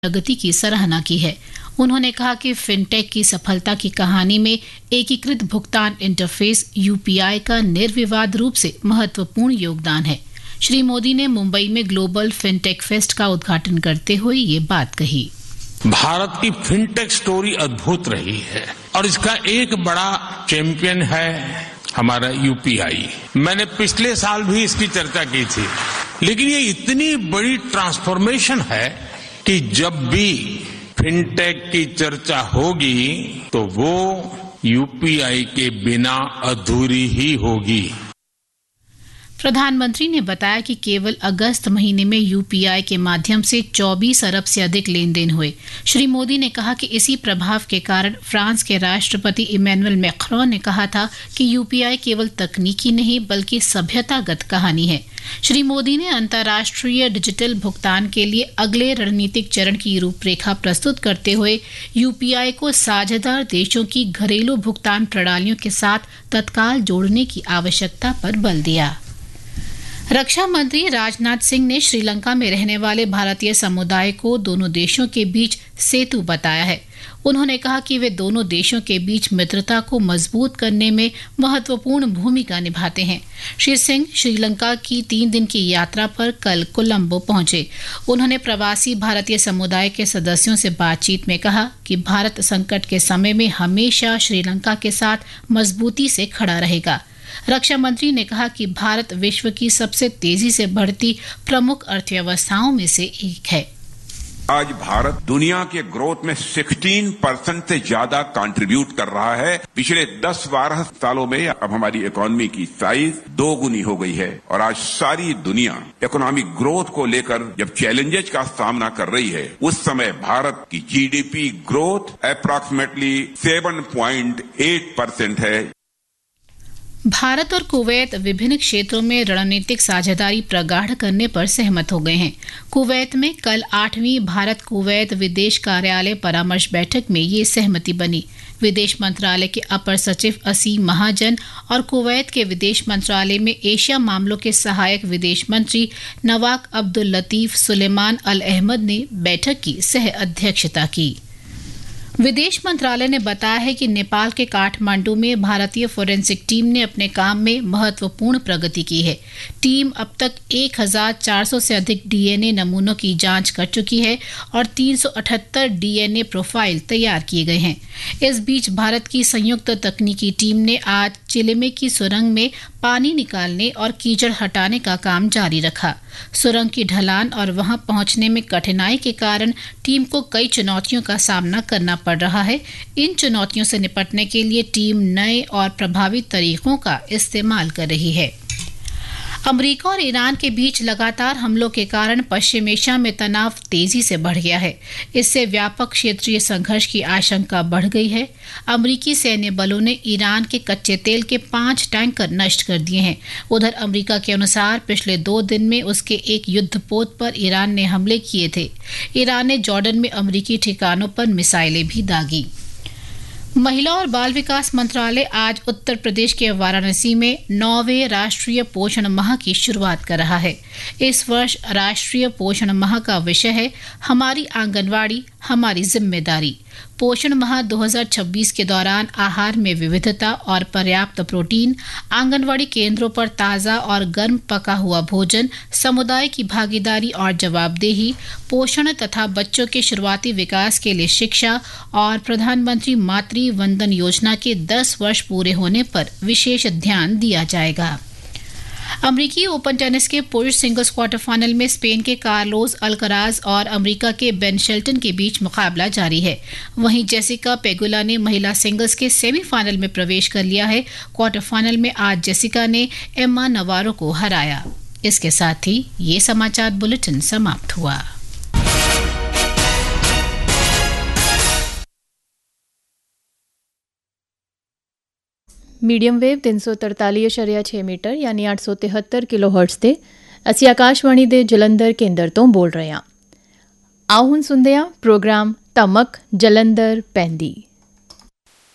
प्रगति की सराहना की है। उन्होंने कहा कि फिनटेक की सफलता की कहानी में एकीकृत भुगतान इंटरफेस यूपीआई का निर्विवाद रूप से महत्वपूर्ण योगदान है। श्री मोदी ने मुंबई में ग्लोबल फिनटेक फेस्ट का उद्घाटन करते हुए ये बात कही। भारत की फिनटेक स्टोरी अद्भुत रही है और इसका एक बड़ा चैंपियन है हमारा यूपीआई। मैंने पिछले साल भी इसकी चर्चा की थी, लेकिन ये इतनी बड़ी ट्रांसफॉर्मेशन है कि जब भी फिनटेक की चर्चा होगी तो वो यूपीआई के बिना अधूरी ही होगी। प्रधानमंत्री ने बताया कि केवल अगस्त महीने में यूपीआई के माध्यम से 24 अरब से अधिक लेन देन हुए। श्री मोदी ने कहा कि इसी प्रभाव के कारण फ्रांस के राष्ट्रपति इमैनुअल मैक्रों ने कहा था कि यूपीआई केवल तकनीकी नहीं बल्कि सभ्यतागत कहानी है। श्री मोदी ने अंतर्राष्ट्रीय डिजिटल भुगतान के लिए अगले रणनीतिक चरण की रूपरेखा प्रस्तुत करते हुए यूपीआई को साझेदार देशों की घरेलू भुगतान प्रणालियों के साथ तत्काल जोड़ने की आवश्यकता पर बल दिया। रक्षा मंत्री राजनाथ सिंह ने श्रीलंका में रहने वाले भारतीय समुदाय को दोनों देशों के बीच सेतु बताया है। उन्होंने कहा कि वे दोनों देशों के बीच मित्रता को मजबूत करने में महत्वपूर्ण भूमिका निभाते हैं। श्री सिंह श्रीलंका की 3 दिन की यात्रा पर कल कोलंबो पहुंचे। उन्होंने प्रवासी भारतीय समुदाय के सदस्यों से बातचीत में कहा कि भारत संकट के समय में हमेशा श्रीलंका के साथ मजबूती से खड़ा रहेगा। रक्षा मंत्री ने कहा कि भारत विश्व की सबसे तेजी से बढ़ती प्रमुख अर्थव्यवस्थाओं में से एक है। आज भारत दुनिया के ग्रोथ में 16% से ज्यादा कंट्रीब्यूट कर रहा है। पिछले 10-12 सालों में अब हमारी इकोनॉमी की साइज 2 गुनी हो गई है और आज सारी दुनिया इकोनॉमिक ग्रोथ को लेकर जब चैलेंजेस का सामना कर रही है, उस समय भारत की जीडीपी ग्रोथ अप्रॉक्सीमेटली 7.8% है। भारत और कुवैत विभिन्न क्षेत्रों में रणनीतिक साझेदारी प्रगाढ़ करने पर सहमत हो गए हैं। कुवैत में कल 8वीं भारत कुवैत विदेश कार्यालय परामर्श बैठक में ये सहमति बनी। विदेश मंत्रालय के अपर सचिव असीम महाजन और कुवैत के विदेश मंत्रालय में एशिया मामलों के सहायक विदेश मंत्री नवाक अब्दुल लतीफ सुलेमान अल अहमद ने बैठक की सह अध्यक्षता की। विदेश मंत्रालय ने बताया है कि नेपाल के काठमांडू में भारतीय फोरेंसिक टीम ने अपने काम में महत्वपूर्ण प्रगति की है। टीम अब तक 1400 से अधिक डीएनए नमूनों की जांच कर चुकी है और 378 डीएनए प्रोफाइल तैयार किए गए हैं। इस बीच भारत की संयुक्त तकनीकी टीम ने आज चिलिमे की सुरंग में पानी निकालने और कीचड़ हटाने का काम जारी रखा। सुरंग की ढलान और वहां पहुंचने में कठिनाई के कारण टीम को कई चुनौतियों का सामना करना पड़ रहा है। इन चुनौतियों से निपटने के लिए टीम नए और प्रभावी तरीकों का इस्तेमाल कर रही है। अमेरिका और ईरान के बीच लगातार हमलों के कारण पश्चिम एशिया में तनाव तेजी से बढ़ गया है। इससे व्यापक क्षेत्रीय संघर्ष की आशंका बढ़ गई है। अमेरिकी सैन्य बलों ने ईरान के कच्चे तेल के 5 टैंकर नष्ट कर दिए हैं। उधर अमेरिका के अनुसार पिछले 2 दिन में उसके एक युद्धपोत पर ईरान ने हमले किए थे। ईरान ने जॉर्डन में अमेरिकी ठिकानों पर मिसाइलें भी दागी। महिला और बाल विकास मंत्रालय आज उत्तर प्रदेश के वाराणसी में 9वें राष्ट्रीय पोषण माह की शुरुआत कर रहा है। इस वर्ष राष्ट्रीय पोषण माह का विषय है हमारी आंगनवाड़ी हमारी जिम्मेदारी। पोषण माह 2026 के दौरान आहार में विविधता और पर्याप्त प्रोटीन, आंगनवाड़ी केंद्रों पर ताज़ा और गर्म पका हुआ भोजन, समुदाय की भागीदारी और जवाबदेही, पोषण तथा बच्चों के शुरुआती विकास के लिए शिक्षा और प्रधानमंत्री मातृ वंदन योजना के 10 वर्ष पूरे होने पर विशेष ध्यान दिया जाएगा। अमेरिकी ओपन टेनिस के पुरुष सिंगल्स क्वार्टर फाइनल में स्पेन के कार्लोस अल्कराज और अमेरिका के बेन शेल्टन के बीच मुकाबला जारी है। वहीं जेसिका पेगुला ने महिला सिंगल्स के सेमीफाइनल में प्रवेश कर लिया है। क्वार्टर फाइनल में आज जेसिका ने एम्मा नवारो को हराया। इसके साथ ही ये समाचार बुलेटिन समाप्त हुआ। मीडियम वेव 343.6 ਮੀਟਰ ਯਾਨੀ 873 ਕਿਲੋਹਰਟਜ਼ ਤੇ ਅਸੀਂ ਆਕਾਸ਼ਵਾਣੀ ਦੇ ਜਲੰਧਰ ਕੇਂਦਰ ਤੋਂ ਬੋਲ ਰਹੇ ਹਾਂ। ਆਓ ਹੁਣ ਸੁਣਦੇ ਹਾਂ ਪ੍ਰੋਗਰਾਮ ਧਮਕ ਜਲੰਧਰ ਪੈਂਦੀ।